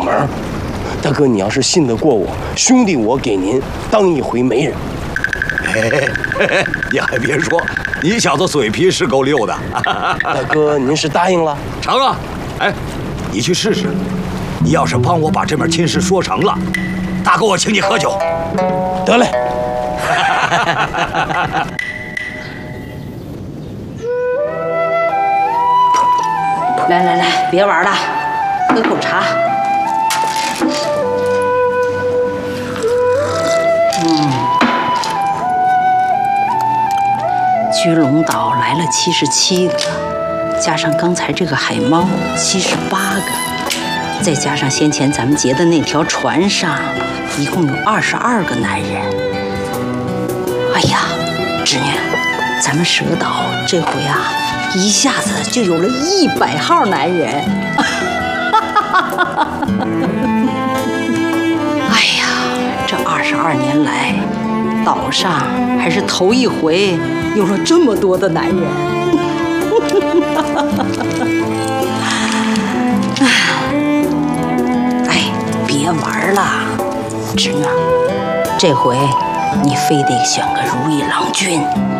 门。大哥，你要是信得过我，兄弟我给您当一回媒人。 你还别说，你小子嘴皮是够溜的。 大哥，您是答应了？ 成啊！哎，你去试试。你要是帮我把这门亲事说成了，大哥我请你喝酒。 得嘞。 来，别玩了，喝口茶。居龙岛来了77个，加上刚才这个海猫78个，再加上先前咱们劫的那条船上，一共有22个男人。哎呀，侄女，咱们蛇岛这回啊，一下子就有了100号男人。哎呀，这22年来，岛上还是头一回有了这么多的男人。哎，别玩了，侄女，这回你非得选个如意郎君。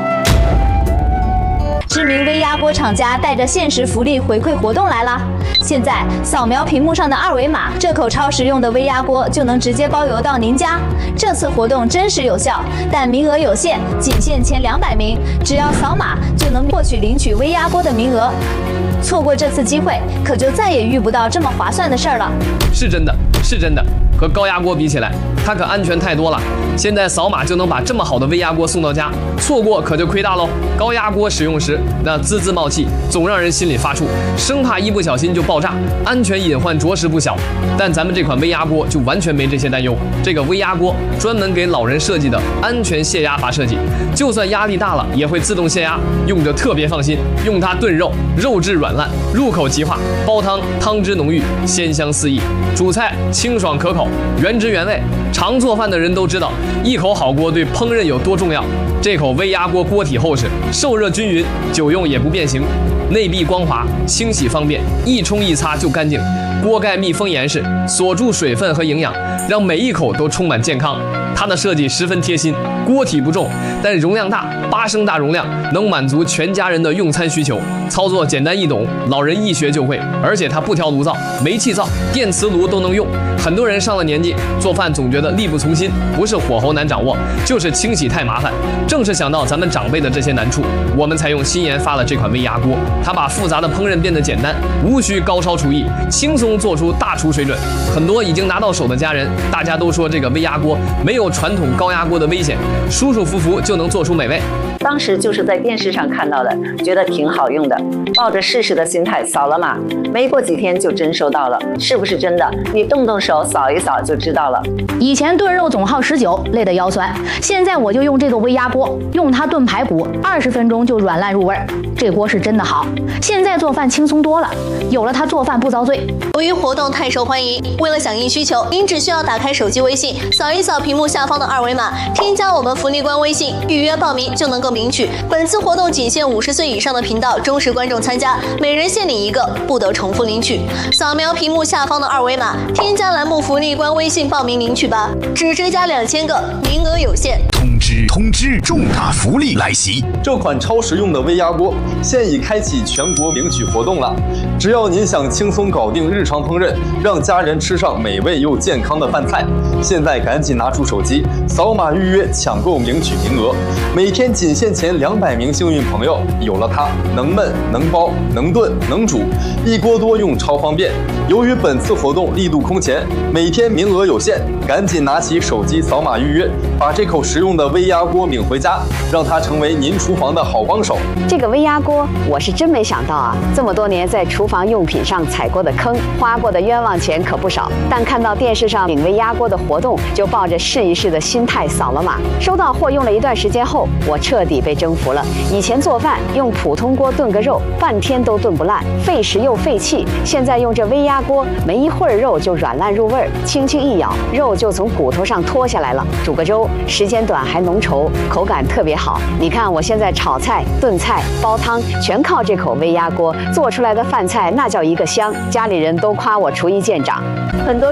知名微压锅厂家带着限时福利回馈活动来了！现在扫描屏幕上的2维码，这口超实用的微压锅就能直接包邮到您家。这次活动真实有效，但名额有限，仅限前200名，只要扫码就能获取领取微压锅的名额。错过这次机会，可就再也遇不到这么划算的事儿了。 是真的，和高压锅比起来，它可安全太多了。现在扫码就能把这么好的微压锅送到家，错过可就亏大喽。高压锅使用时那滋滋冒气，总让人心里发怵，生怕一不小心就爆炸，安全隐患着实不小。但咱们这款微压锅就完全没这些担忧。这个微压锅专门给老人设计的安全泄压法设计，就算压力大了也会自动泄压，用着特别放心。用它炖肉，肉质软烂，入口即化；煲汤，汤汁浓郁，鲜香四溢；煮菜清爽可口，原汁原味。常做饭的人都知道，一口好锅对烹饪有多重要。这口微压锅锅体厚实，受热均匀，久用也不变形，内壁光滑，清洗方便，一冲一擦就干净。锅盖密封严实，锁住水分和营养，让每一口都充满健康。它的设计十分贴心，锅体不重，但容量大，8升大容量，能满足全家人的用餐需求。操作简单易懂，老人一学就会。而且它不调炉灶、煤气灶、电磁炉都能用。很多人上了年纪，做饭总觉得力不从心，不是火候难掌握，就是清洗太麻烦。正是想到咱们长辈的这些难处，我们才用新研发了这款微压锅。它把复杂的烹饪变得简单，无需高烧厨艺，轻松做出大厨水准。很多已经拿到手的家人，大家都说这个微压锅没有传统高压锅的危险，舒舒服服就能做出美味。 当时就是在电视上看到的，觉得挺好用的，抱着试试的心态扫了码，没过几天就真收到了。是不是真的？你动动手扫一扫就知道了。 以前炖肉总耗19，累得腰酸，现在我就用这个微压锅，用它炖排骨，20分钟就软烂入味儿。这锅是真的好，现在做饭轻松多了，有了它做饭不遭罪。 由于活动太受欢迎，为了响应需求，您只需要打开手机微信，扫一扫屏幕下方的2维码，添加我们福利官微信，预约报名就能够领取。本次活动仅限50岁以上的频道忠实观众参加，每人限领1个，不得重复领取。扫描屏幕下方的2维码，添加栏目福利官微信报名领取吧，只追加2000个，名额有限。 通知！重大福利来袭！ 这款超实用的微压锅现已开启全国领取活动了。只要您想轻松搞定日常烹饪，让家人吃上美味又健康的饭菜，现在赶紧拿出手机，扫码预约抢购领取名额。每天仅限前200名幸运朋友，有了它，能焖能煲能炖能煮，一锅多用超方便。由于本次活动力度空前，每天名额有限，赶紧拿起手机扫码预约，把这口实用的微压锅领回家，让它成为您厨房的好帮手。 这个微压锅我是真没想到啊，这么多年在厨房用品上踩过的坑，花过的冤枉钱可不少。但看到电视上领微压锅的活动，就抱着试一试的心态扫了码。收到货用了一段时间后，我彻底被征服了。以前做饭用普通锅炖个肉，半天都炖不烂，费时又费气。现在用这微压锅，没一会儿肉就软烂入味儿，轻轻一咬，肉就从骨头上脱下来了。煮个粥，时间短还浓稠，口感特别好。你看我现在炒菜、炖菜、煲汤，全靠这口微压锅做出来的饭菜，那叫一个香。家里人都夸我厨艺见长，很多